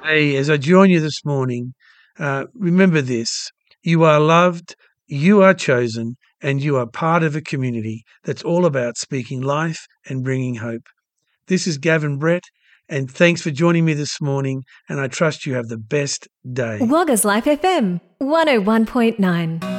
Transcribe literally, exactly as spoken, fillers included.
Hey, as I join you this morning, uh, remember this. You are loved, you are chosen, and you are part of a community that's all about speaking life and bringing hope. This is Gavin Brett, and thanks for joining me this morning, and I trust you have the best day. Wagga's Life F M, one oh one point nine.